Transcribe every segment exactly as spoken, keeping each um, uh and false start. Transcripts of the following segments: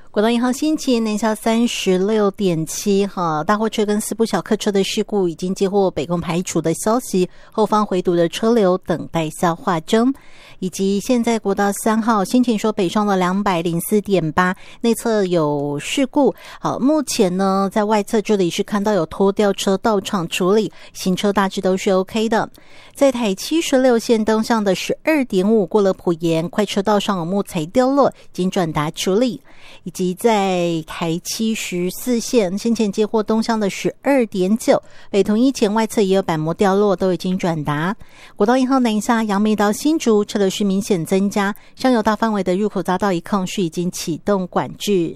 国道一号星期南下三十六点七哈，大货车跟四部小客车的事故已经接获北控排除的消息，后方回堵的车流等待消化中。以及现在国道三号新田说北上了 两百零四点八， 内侧有事故。好，目前呢在外侧这里是看到有拖吊车到场处理，行车大致都是 OK 的。在台七十六线东向的 十二点五 过了埔盐快车道上有木材掉落，已经转达处理。以及在台七十四线先前接获东向的 十二点九， 北同一前外侧也有板模掉落，都已经转达。国道一号南下杨梅到新竹车流是明显增加，上游大范围的入口匝道一控是已经启动管制。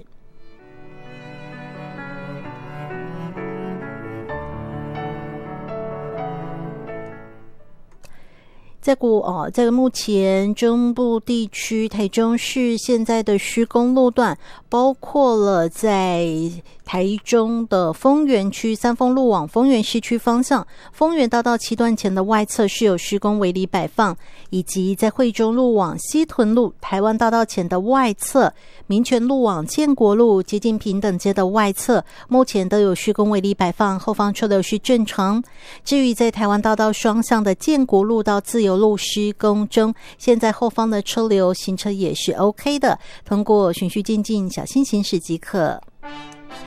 在国哦，在目前中部地区台中市现在的施工路段，包括了在台中的丰原区三丰路往丰原市区方向，丰原大道七段前的外侧是有施工围篱摆放，以及在惠中路往西屯路台湾大道前的外侧，民权路往建国路接近平等街的外侧，目前都有施工围篱摆放，后方车流是正常。至于在台湾大道双向的建国路到自由路施工中，现在后方的车流行车也是 OK 的，通过循序渐进小心行驶即可。